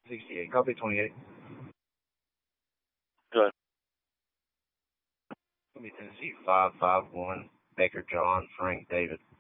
68. Copy 28. Good. Copy Tennessee 551. Baker John, Frank David.